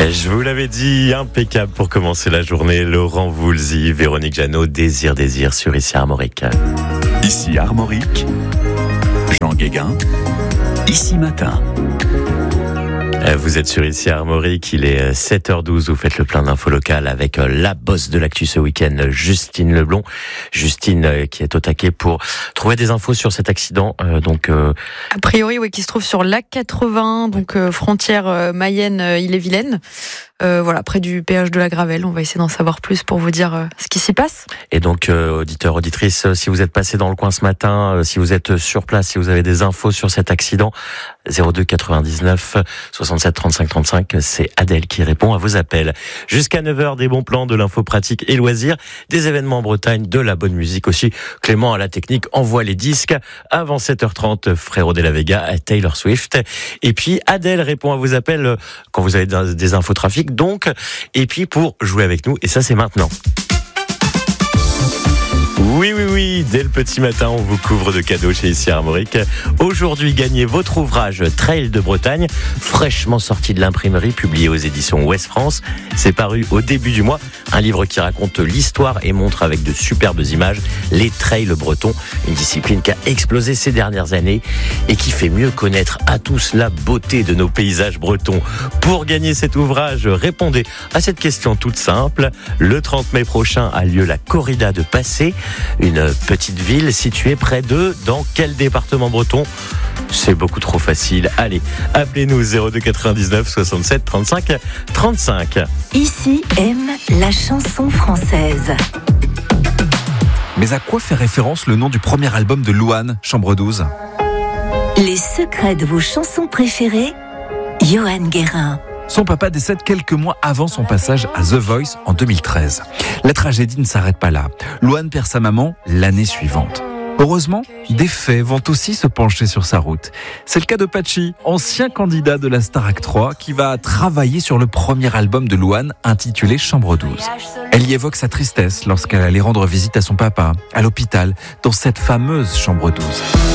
Je vous l'avais dit, impeccable pour commencer la journée. Laurent Voulzy, Véronique Jeannot, Désir sur Ici Armorique. Ici Armorique, Jean Guéguin, Ici Matin. Vous êtes sur Ici Armorique, il est 7h12, vous faites le plein d'infos locales avec la boss de l'actu ce week-end, Justine Leblond. Justine qui est au taquet pour trouver des infos sur cet accident. A priori, oui, qui se trouve sur l'A80, donc frontière Mayenne-Ille-et-Vilaine. Voilà, près du péage de la Gravelle. On va essayer d'en savoir plus pour vous dire ce qui s'y passe. Et donc, auditeurs, auditrices, si vous êtes passé dans le coin ce matin, si vous êtes sur place, si vous avez des infos sur cet accident, 02 99 67 35 35, c'est Adèle qui répond à vos appels. Jusqu'à 9h, des bons plans, de l'info pratique et loisirs, des événements en Bretagne, de la bonne musique aussi. Clément à la technique envoie les disques. Avant 7h30, Frérot de la Vega, Taylor Swift. Et puis, Adèle répond à vos appels quand vous avez des infos trafic. Donc, et puis pour jouer avec nous, et ça c'est maintenant. Oui, dès le petit matin, on vous couvre de cadeaux chez Ici Armorique. Aujourd'hui, gagnez votre ouvrage Trail de Bretagne, fraîchement sorti de l'imprimerie, publié aux éditions Ouest France. C'est paru au début du mois, un livre qui raconte l'histoire et montre avec de superbes images les trails bretons, une discipline qui a explosé ces dernières années et qui fait mieux connaître à tous la beauté de nos paysages bretons. Pour gagner cet ouvrage, répondez à cette question toute simple. Le 30 mai prochain a lieu la corrida de Passé, une petite ville située près de, dans quel département breton? C'est beaucoup trop facile. Allez, appelez-nous 02 99 67 35 35. Ici aime la chanson française. Mais à quoi fait référence le nom du premier album de Louane, Chambre 12? Les secrets de vos chansons préférées, Johan Guérin. Son papa décède quelques mois avant son passage à The Voice en 2013. La tragédie ne s'arrête pas là. Louane perd sa maman l'année suivante. Heureusement, des faits vont aussi se pencher sur sa route. C'est le cas de Patchy, ancien candidat de la Starac 3, qui va travailler sur le premier album de Louane intitulé Chambre 12. Elle y évoque sa tristesse lorsqu'elle allait rendre visite à son papa, à l'hôpital, dans cette fameuse Chambre 12.